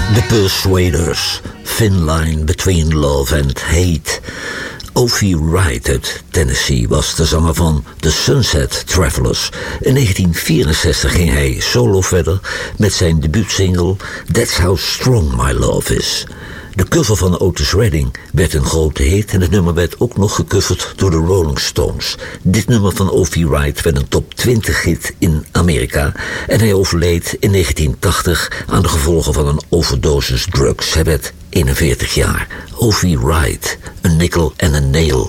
The Persuaders, Thin Line Between Love and Hate. O.V. Wright uit Tennessee was de zanger van The Sunset Travelers. In 1964 ging hij solo verder met zijn debuutsingle That's How Strong My Love Is. De cover van Otis Redding werd een grote hit en het nummer werd ook nog gecoverd door de Rolling Stones. Dit nummer van O.V. Wright werd een top 20 hit in Amerika en hij overleed in 1980 aan de gevolgen van een overdosis drugs. Hij werd 41 jaar. O.V. Wright, A Nickel and a Nail.